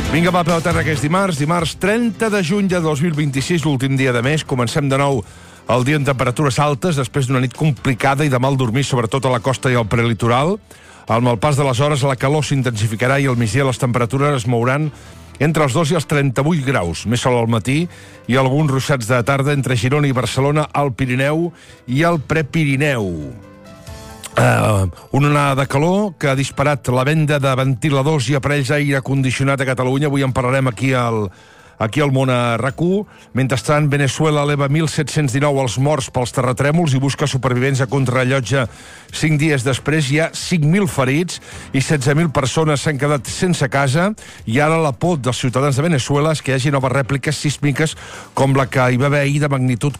Vinga, va, peu a terra, que és dimarts 30 de juny de 2026, l'últim dia de mes. Comencem de nou el dia amb temperatures altes, després d'una nit complicada i de mal dormir, sobretot a la costa i al prelitoral. Amb el pas de les hores, la calor s'intensificarà i al migdia les temperatures es mouran entre els 2 i els 38 graus. Més sol al matí i alguns ruixats de tarda entre Girona i Barcelona, al Pirineu i al Prepirineu. Una onada de calor que ha disparat la venda de ventiladors i aparells d'aire condicionat a Catalunya. Avui en parlarem aquí al Món a RAC1. Mentrestant, Veneçuela eleva 1.719 els morts pels terratrèmols i busca supervivents a contrarellotge 5 dies després. Hi ha 5.000 ferits i 16.000 persones s'han quedat sense casa. I ara la por dels ciutadans de Veneçuela és que hi hagi noves rèpliques sísmiques com la que hi va haver ahir de magnitud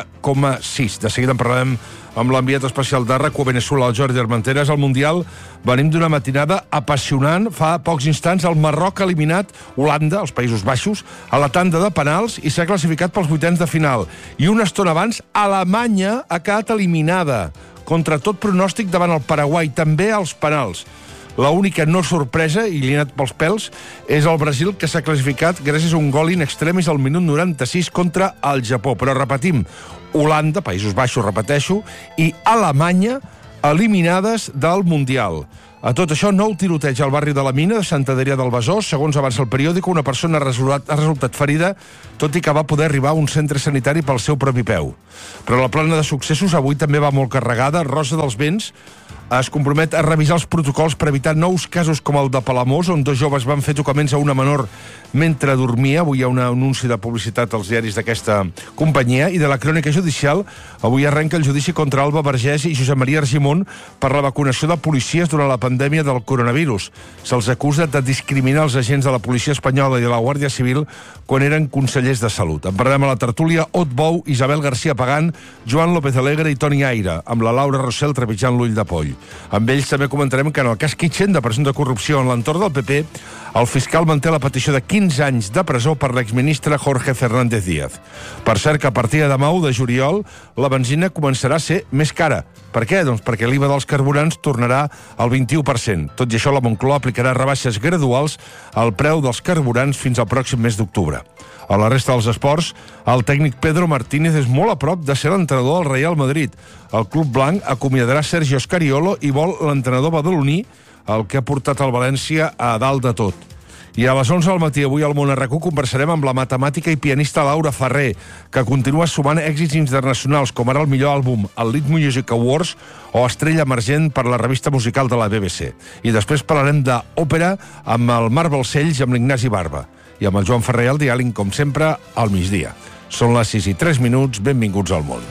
4,6. De seguida en parlarem amb l'enviat especial de RAC1 a Veneçuela, el Jordi Armenteres. Al Mundial venim d'una matinada apassionant. Fa pocs instants el Marroc ha eliminat Holanda, els Països Baixos, a la tanda de penals i s'ha classificat pels vuitens de final. I una estona abans, Alemanya ha quedat eliminada contra tot pronòstic davant el Paraguai, també als penals. L'única no sorpresa, i li ha anat pels pèls, és el Brasil, que s'ha classificat gràcies a un gol in extremis al minut 96 contra el Japó. Però repetim, Holanda, Països Baixos, repeteixo, i Alemanya eliminades del Mundial. A tot això, nou tiroteig al barri de la Mina de Sant Adrià del Besòs. Segons avança el periòdic, una persona ha resultat ferida, tot i que va poder arribar a un centre sanitari pel seu propi peu. Però la plana de successos avui també va molt carregada. Rosa dels Vents es compromet a revisar els protocols per evitar nous casos com el de Palamós, on 2 joves van fer tocaments a una menor mentre dormia. Avui hi ha un anunci de publicitat als diaris d'aquesta companyia. I de la crònica judicial, avui arrenca el judici contra Alba Vergés i Josep Maria Argimon per la vacunació de policies durant la pandèmia del coronavirus. Se'ls acusa de discriminar els agents de la policia espanyola i de la Guàrdia Civil quan eren consellers de Salut. En parlarem a la tertúlia Ot Bou, Isabel García Pagán, Joan López Alegre i Toni Aire, amb la Laura Rossell trepitjant l'ull de poll. Amb ells també comentarem que en el cas Kitchen, de presumpte corrupció en l'entorn del PP, el fiscal manté la petició de 15 anys de presó per l'exministre Jorge Fernández Díaz. Per cert que a partir de demà, 1 de juliol, la benzina començarà a ser més cara. Per què? Doncs perquè l'IVA dels carburants tornarà al 21%. Tot i això, la Moncloa aplicarà rebaixes graduals al preu dels carburants fins al pròxim mes d'octubre. A la resta dels esports, el tècnic Pedro Martínez és molt a prop de ser l'entrenador del Real Madrid. El club blanc acomiadarà Sergio Scariolo i vol l'entrenador badaloní, el que ha portat el València a dalt de tot. I a les 11 del matí, avui al Món a RAC1, conversarem amb la matemàtica i pianista Laura Ferrer, que continua sumant èxits internacionals, com ara el millor àlbum al Lead Music Awards o estrella emergent per la revista musical de la BBC. I després parlarem d'òpera amb el Marc Balcells i amb l'Ignasi Barba. I amb el Joan Ferrer al diàleg, com sempre, al migdia. Són les 6:03, benvinguts al món.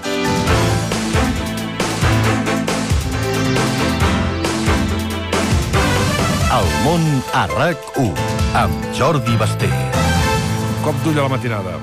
El món a RAC1, amb Jordi Basté. Cop d'ull a la matinada.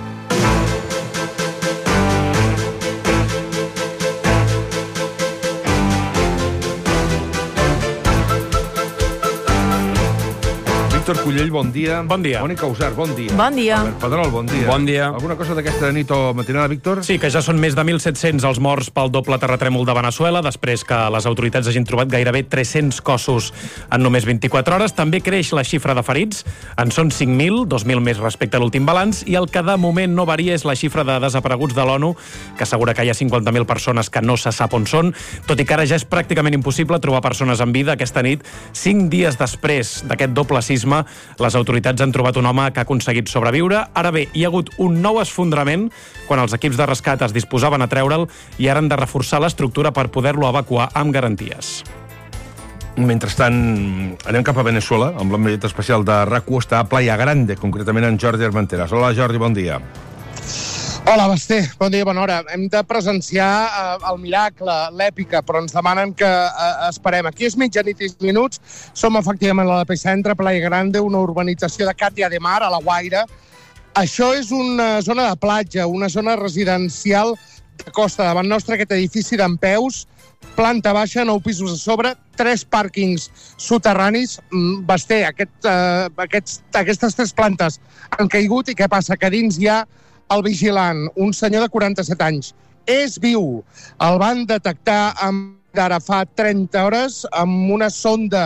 Víctor Cullell, bon dia. Bon dia. Mònica Usart, bon dia. Bon dia. Albert Pedrol, bon dia. Bon dia. Alguna cosa d'aquesta nit o matinada, Víctor? Sí, que ja són més de 1.700 els morts pel doble terratrèmol de Veneçuela, després que les autoritats hagin trobat gairebé 300 cossos en només 24 hores. També creix la xifra de ferits. En són 5.000, 2.000 més respecte a l'últim balanç, i el que de moment no varia és la xifra de desapareguts de l'ONU, que assegura que hi ha 50.000 persones que no se sap on són, tot i que ara ja és pràcticament impossible trobar persones en vida. Aquesta nit, 5 dies després d'aquest doble sisme, les autoritats han trobat un home que ha aconseguit sobreviure. Ara bé, hi ha hagut un nou esfondrament quan els equips de rescat es disposaven a treure'l i ara han de reforçar l'estructura per poder-lo evacuar amb garanties. Mentrestant, anem cap a Veneçuela, amb l'enviat especial de RAC1, està a Playa Grande, concretament en Jordi Armenteres. Hola, Jordi, bon dia. Hola, Basté, bon dia, bona hora. Hem de presenciar el miracle, l'èpica, però ens demanen que esperem. Aquí és mitjanit i minuts, som efectivament a l'epicentre, Playa Grande, una urbanització de Catia de Mar, a la Guaira. Això és una zona de platja, una zona residencial de costa. Davant nostre, aquest edifici dempeus, planta baixa, 9 pisos a sobre, 3 pàrquings soterranis. Basté, aquestes 3 plantes han caigut i què passa? Que dins hi ha el vigilant, un senyor de 47 anys. És viu. El van detectar d'ara fa 30 hores amb una sonda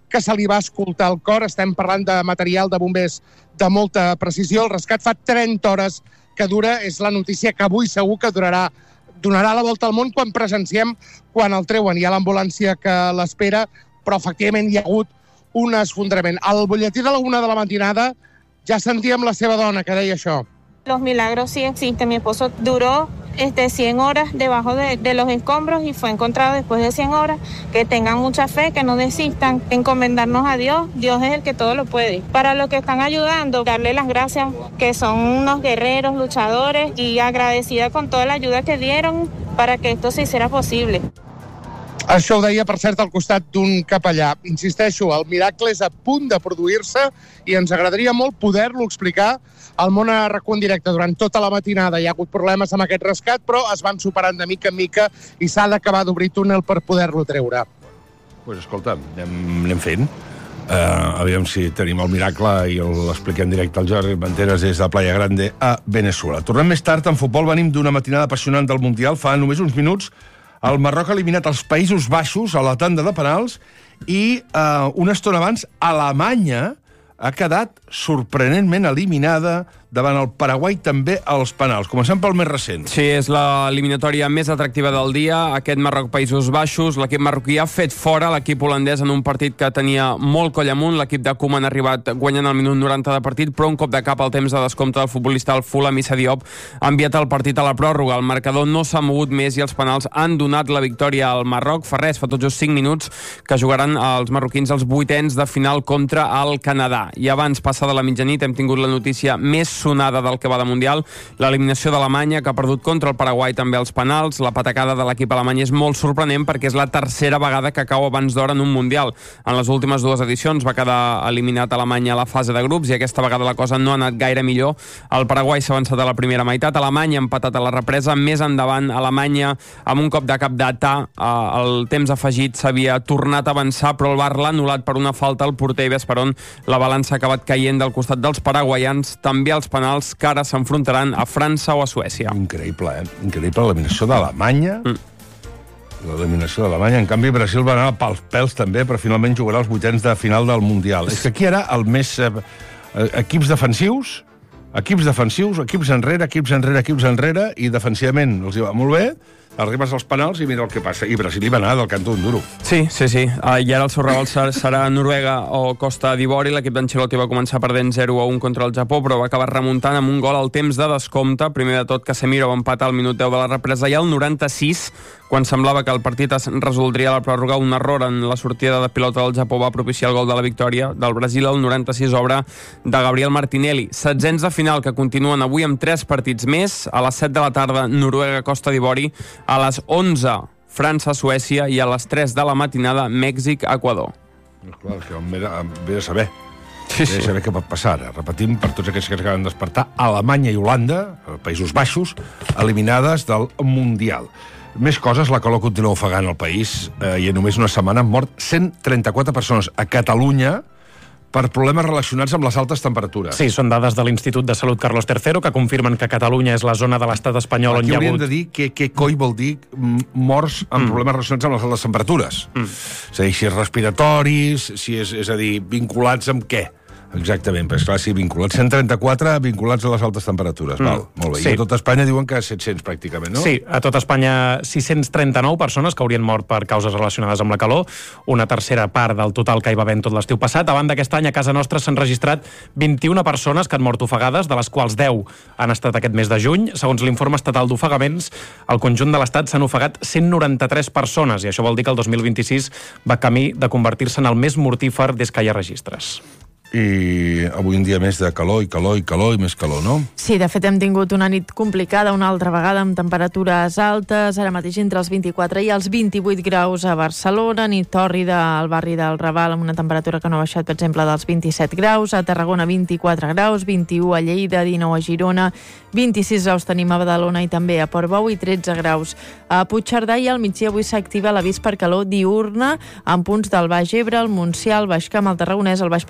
que se li va escoltar el cor. Estem parlant de material de bombers de molta precisió. El rescat fa 30 hores que dura. És la notícia que avui segur que donarà la volta al món quan presenciem quan el treuen. Hi ha l'ambulància que l'espera, però efectivament hi ha hagut un esfondrament. Al butlletí de la 1 de la matinada ja sentíem la seva dona que deia això. Los milagros sí existen. Mi esposo duró 100 horas debajo de los escombros y fue encontrado después de 100 horas. Que tengan mucha fe, que no desistan, encomendarnos a Dios. Dios es el que todo lo puede. Para los que están ayudando, darle las gracias, que son unos guerreros, luchadores, y agradecida con toda la ayuda que dieron para que esto se hiciera posible. Això ho deia, per cert, al costat d'un capellà. Insisteixo, el miracle és a punt de produir-se i ens agradaria molt poder-lo explicar al món a RAC1 en directe. Durant tota la matinada hi ha hagut problemes amb aquest rescat, però es van superant de mica en mica i s'ha d'acabar d'obrir túnel per poder-lo treure. Pues escolta, anem fent. Aviam si tenim el miracle i l'expliquem directe al Jordi Banderas des de Playa Grande a Veneçuela. Tornem més tard. En futbol venim d'una matinada apassionant del Mundial. Fa només uns minuts el Marroc ha eliminat els Països Baixos a la tanda de penals i una estona abans Alemanya ha quedat sorprenentment eliminada davant el Paraguai també als penals. Comencem pel més recent. Sí, és l'eliminatòria més atractiva del dia. Aquest Marroc-Països Baixos. L'equip marroquí ha fet fora l'equip holandès en un partit que tenia molt coll amunt. L'equip de Koeman ha arribat guanyant el minut 90 de partit, però un cop de cap al temps de descompte del futbolista del Fulham, Issa Diop, ha enviat el partit a la pròrroga. El marcador no s'ha mogut més i els penals han donat la victòria al Marroc. Fa res, fa tot just 5 minuts que jugaran els marroquins els vuitens de final contra el Canadà. I abans, passada la mitjanit, hem tingut la notícia més sonada del que va de Mundial, l'eliminació d'Alemanya, que ha perdut contra el Paraguai també els penals. La patacada de l'equip alemany és molt sorprenent perquè és la tercera vegada que cau abans d'hora en un Mundial. En les últimes 2 edicions va quedar eliminat Alemanya a la fase de grups i aquesta vegada la cosa no ha anat gaire millor. El Paraguai s'ha avançat a la primera meitat, Alemanya ha empatat a la represa, més endavant Alemanya amb un cop de cap d'Atà, el temps afegit s'havia tornat a avançar, però el VAR l'ha anul·lat per una falta al porter i ves per on la balança ha acabat caient del costat dels paraguaians, també els penals que ara s'enfrontaran a França o a Suècia. Increïble, Increïble l'eliminació d'Alemanya. L'eliminació d'Alemanya. En canvi, Brasil va anar pels pèls també, però finalment jugarà els vuitens de final del Mundial. És que aquí ara el més... equips defensius, equips enrere, i defensivament els hi va molt bé, arribes als penals i mira el que passa. I Brasil hi va anar del cantó d'un duro. Sí. I ara el seu rival serà Noruega o Costa d'Ivori. L'equip d'Ancelotti va començar perdent 0-1 contra el Japó, però va acabar remuntant amb un gol al temps de descompte. Primer de tot, Casemiro va empatar al minut 10 de la represa i al 96, quan semblava que el partit es resoldria a la pròrroga, un error en la sortida de pilota del Japó va propiciar el gol de la victòria del Brasil. Al 96, obra de Gabriel Martinelli. 16ens de final que continuen avui amb 3 partits més. A les 7 de la tarda, Noruega-Costa d'Ivori. A les 11, França-Suècia, i a les 3 de la matinada, Mèxic-Equador. Clar, que ve de saber. Ve de saber què pot passar ara. Repetim, per tots aquells que acaben de despertar, Alemanya i Holanda, Països Baixos, eliminades del Mundial. Més coses, la calor continua ofegant el país i en només una setmana han mort 134 persones a Catalunya per problemes relacionats amb les altes temperatures. Sí, són dades de l'Institut de Salut Carlos III que confirmen que Catalunya és la zona de l'estat espanyol on hi ha hagut... Aquí hauríem de dir què coi vol dir morts amb problemes relacionats amb les altes temperatures. És a dir, si és respiratoris, si és a dir, vinculats amb què? Exactament, però esclar, sí, vinculats. 134 vinculats a les altes temperatures. Val, molt bé. Sí. I a tot Espanya diuen que 700 pràcticament, no? Sí, a tot Espanya 639 persones que haurien mort per causes relacionades amb la calor, una tercera part del total que hi va haver tot l'estiu passat. A banda, aquest any a casa nostra s'han registrat 21 persones que han mort ofegades, de les quals 10 han estat aquest mes de juny. Segons l'informe estatal d'ofegaments, al conjunt de l'estat s'han ofegat 193 persones, i això vol dir que el 2026 va camí de convertir-se en el més mortífer des que hi ha registres. I avui un dia més de calor i més calor, no? Sí, de fet hem tingut una nit complicada una altra vegada amb temperatures altes, ara mateix entre els 24 i els 28 graus a Barcelona, nit tòrrida al barri del Raval amb una temperatura que no ha baixat, per exemple, dels 27 graus, a Tarragona 24 graus, 21 a Lleida, 19 a Girona, 26 graus tenim a Badalona i també a Portbou i 13 graus a Puigcerdà, i al migdia avui s'activa l'avís per calor diurna en punts del Baix Ebre, el Montsià, el Baix Camp, el Tarragonès, el Baix Penedès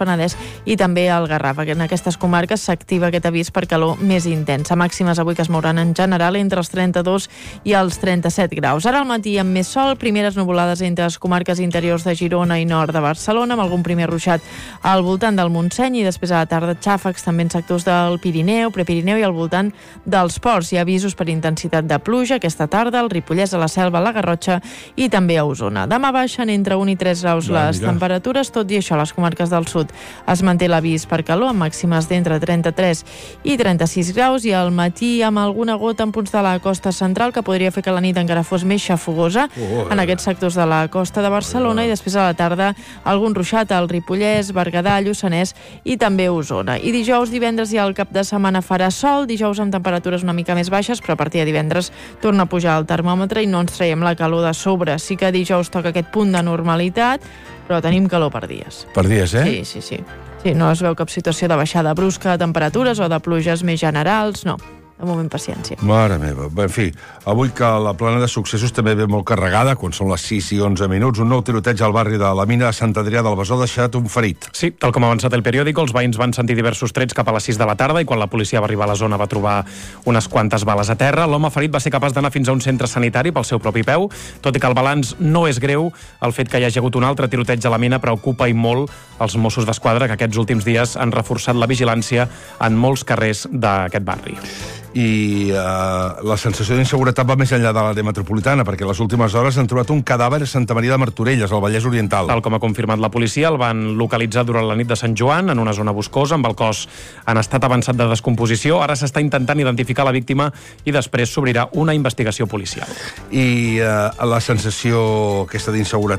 i també al Garraf. En aquestes comarques s'activa aquest avís per calor més intensa. Màximes avui que es mouran en general entre els 32 i els 37 graus. Ara al matí amb més sol, primeres nuvolades entre les comarques interiors de Girona i nord de Barcelona, amb algun primer ruixat al voltant del Montseny i després a la tarda xàfecs també en sectors del Pirineu, Prepirineu i al voltant dels ports. Hi ha avisos per intensitat de pluja aquesta tarda al Ripollès, a la Selva, a la Garrotxa i també a Osona. Demà baixen entre 1 i 3 graus les temperatures, tot i això a les comarques del sud es manté l'avís per calor amb màximes d'entre 33 i 36 graus i al matí amb alguna gota en punts de la costa central que podria fer que la nit encara fos més xafogosa en aquests sectors de la costa de Barcelona i després a la tarda algun ruixat al Ripollès, Berguedà, Lluçanès i també Osona. I dijous, divendres i el cap de setmana farà sol, dijous amb temperatures una mica més baixes, però a partir de divendres torna a pujar el termòmetre i no ens traiem la calor de sobre. Sí que dijous toca aquest punt de normalitat, però tenim calor per dies. Per dies, eh? Sí. Sí, no es veu cap situació de baixada brusca de temperatures o de pluges més generals, no. De moment, paciència. Mare meva. En fi, avui que la plana de successos també ve molt carregada, quan són les 6 i 11 minuts, un nou tiroteig al barri de la mina de Sant Adrià del Besòs ha deixat un ferit. Sí, tal com ha avançat el periòdico, els veïns van sentir diversos trets cap a les 6 de la tarda i quan la policia va arribar a la zona va trobar unes quantes bales a terra. L'home ferit va ser capaç d'anar fins a un centre sanitari pel seu propi peu, tot i que el balanç no és greu. El fet que hi hagi hagut un altre tiroteig a la mina preocupa i molt els Mossos d'Esquadra, que aquests últims dies han reforçat la vigilància en molts carrers d'aquest barri. I la sensació d'inseguretat va més enllà de l'àrea metropolitana, perquè les últimes hores han trobat un cadàver a Santa Maria de Martorelles, al Vallès Oriental. Tal com ha confirmat la policia, el van localitzar durant la nit de Sant Joan, en una zona boscosa, amb el cos en estat avançat de descomposició. Ara s'està intentant identificar la víctima i després s'obrirà una investigació policial. I la sensació aquesta d'inseguretat